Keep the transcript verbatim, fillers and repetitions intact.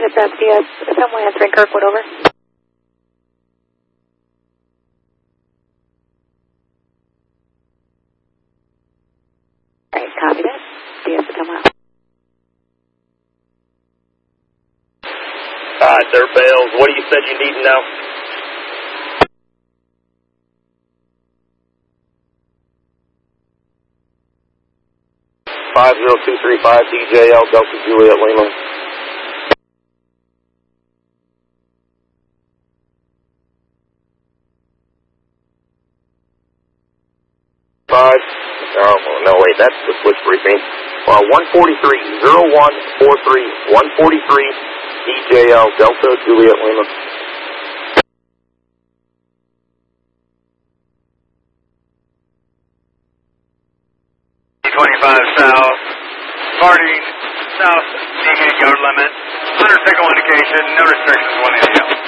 intercept, D S, someone answering Kirkwood, over. Alright, copy that. D S, come out. Alright, there, Bales. What do you said you need to know? five zero two three five D J L Delta Juliet Lima. Five. Oh, no, wait, that's the switch briefing. Uh, one forty-three, zero one four three, one forty-three D J L Delta Juliet Lima. twenty-five south, party south, eight yard limit, one hundred signal indication, no restrictions, one eighty.